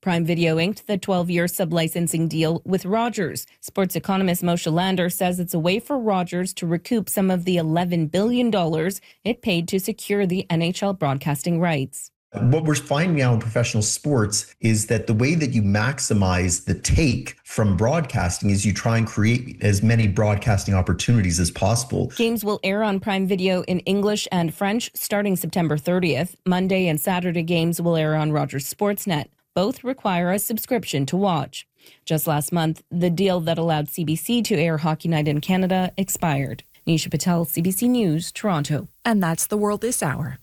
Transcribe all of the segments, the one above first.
Prime Video inked the 12-year sub-licensing deal with Rogers. Sports economist Moshe Lander says it's a way for Rogers to recoup some of the $11 billion it paid to secure the NHL broadcasting rights. What we're finding now in professional sports is that the way that you maximize the take from broadcasting is you try and create as many broadcasting opportunities as possible. Games will air on Prime Video in English and French starting September 30th. Monday and Saturday games will air on Rogers Sportsnet. Both require a subscription to watch. Just last month, the deal that allowed CBC to air Hockey Night in Canada expired. Nisha Patel, CBC News, Toronto. And that's the world this hour.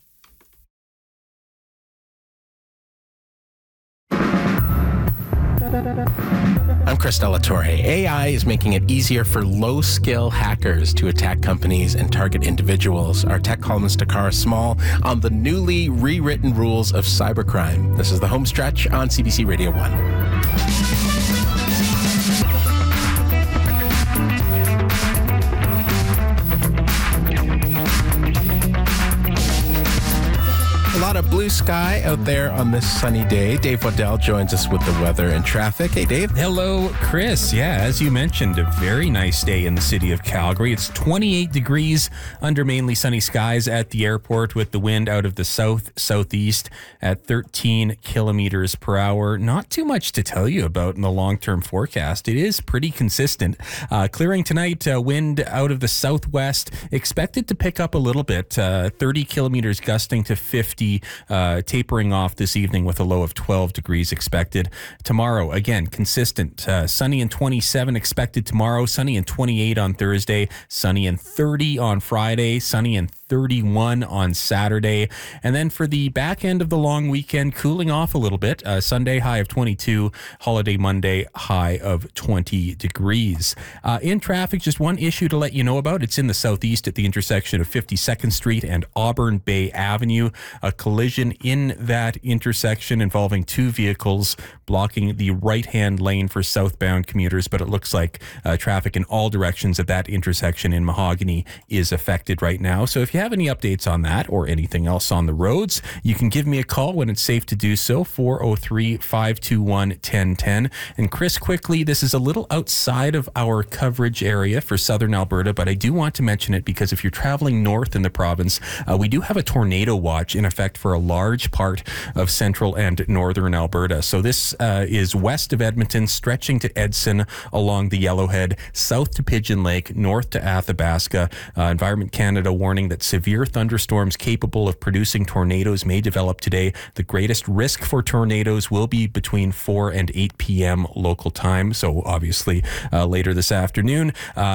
I'm Chris Delatorre. AI is making it easier for low-skill hackers to attack companies and target individuals. Our tech columnist Takara Small on the newly rewritten rules of cybercrime. This is the home stretch on CBC Radio 1. A lot of blue sky out there on this sunny day. Dave Waddell joins us with the weather and traffic. Hey, Dave. Hello, Chris. Yeah, as you mentioned, a very nice day in the city of Calgary. It's 28 degrees under mainly sunny skies at the airport with the wind out of the southeast at 13 kilometers per hour. Not too much to tell you about in the long-term forecast. It is pretty consistent. Clearing tonight, wind out of the southwest expected to pick up a little bit. 30 kilometers gusting to 50. Tapering off this evening with a low of 12 degrees expected. Tomorrow, again, consistent. Sunny and 27 expected tomorrow. Sunny and 28 on Thursday. Sunny and 30 on Friday. Sunny and 31 on Saturday. And then for the back end of the long weekend, cooling off a little bit. Sunday, high of 22. Holiday Monday, high of 20 degrees. In traffic, just one issue to let you know about. It's in the southeast at the intersection of 52nd Street and Auburn Bay Avenue. A collision in that intersection involving two vehicles blocking the right-hand lane for southbound commuters, but it looks like traffic in all directions at that intersection in Mahogany is affected right now. So if you have any updates on that or anything else on the roads, you can give me a call when it's safe to do so, 403-521-1010. And Chris, quickly, this is a little outside of our coverage area for southern Alberta, but I do want to mention it because if you're traveling north in the province, we do have a tornado watch in effect for a large part of central and northern Alberta. So this is west of Edmonton, stretching to Edson along the Yellowhead, south to Pigeon Lake, north to Athabasca. Environment Canada warning that severe thunderstorms capable of producing tornadoes may develop today. The greatest risk for tornadoes will be between 4 and 8 p.m. local time. So obviously later this afternoon.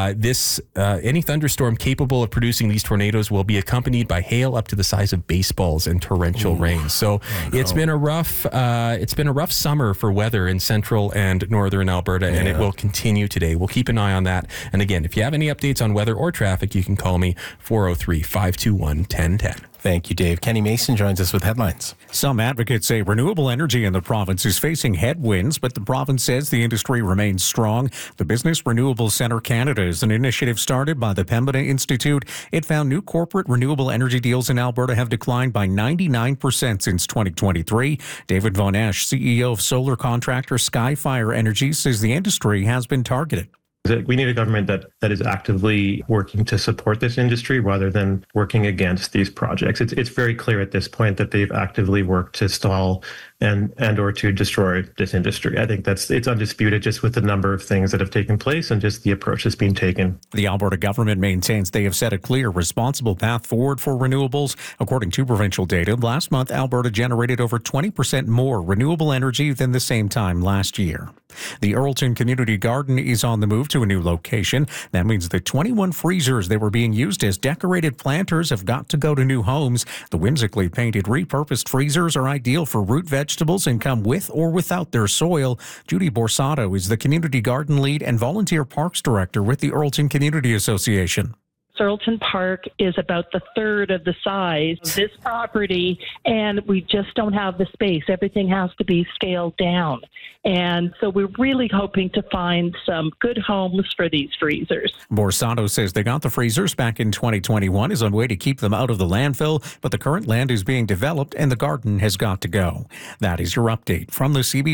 Any thunderstorm capable of producing these tornadoes will be accompanied by hail up to the size of baseballs and torrential rain. So it's been a rough summer for weather in central and northern Alberta, and it will continue today. We'll keep an eye on that. And again, if you have any updates on weather or traffic, you can call me 403-521-1010. Thank you, Dave. Kenny Mason joins us with headlines. Some advocates say renewable energy in the province is facing headwinds, but the province says the industry remains strong. The Business Renewable Centre Canada is an initiative started by the Pembina Institute. It found new corporate renewable energy deals in Alberta have declined by 99% since 2023. David Von Esch, CEO of solar contractor Skyfire Energy, says the industry has been targeted. We need a government that is actively working to support this industry rather than working against these projects. It's very clear at this point that they've actively worked to stall and or to destroy this industry. I think it's undisputed just with the number of things that have taken place and just the approach that's being taken. The Alberta government maintains they have set a clear, responsible path forward for renewables. According to provincial data, last month Alberta generated over 20% more renewable energy than the same time last year. The Earlton Community Garden is on the move to a new location. That means the 21 freezers that were being used as decorated planters have got to go to new homes. The whimsically painted repurposed freezers are ideal for root vegetables and come with or without their soil. Judy Borsato is the community garden lead and volunteer parks director with the Earlton Community Association. Earlton Park is about the third of the size of this property, and we just don't have the space. Everything has to be scaled down. And so we're really hoping to find some good homes for these freezers. Borsato says they got the freezers back in 2021, is on way to keep them out of the landfill, but the current land is being developed and the garden has got to go. That is your update from the CBC